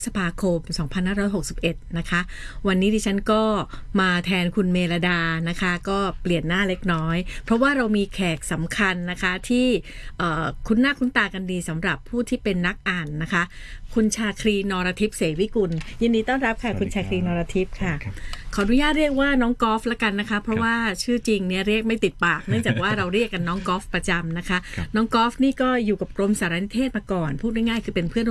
พฤษภาคม 2561 นะคะวันนี้ดิฉันก็มาแทนคุณเมลดานะคะก็เปลี่ยนหน้าเล็กน้อยเพราะว่าเรามีแขกสำคัญนะคะที่คุ้นหน้าคุ้นตากันดีสำหรับผู้ที่เป็นนักอ่านนะคะคุณชาครีนรทิพย์เสวิกุลยินดีต้อนรับค่ะคุณชาครีนรทิพย์ค่ะขออนุญาตเรียกว่าน้องกอล์ฟละกันนะคะเพราะว่าชื่อจริงเนี่ยเรียกไม่ติดปากเนื่องจากว่าเราเรียกกันน้องกอล์ฟประจำนะคะน้องกอล์ฟนี่ก็อยู่กับกรมสารนิเทศมาก่อนพูดง่ายๆคือเป็นเพื่อน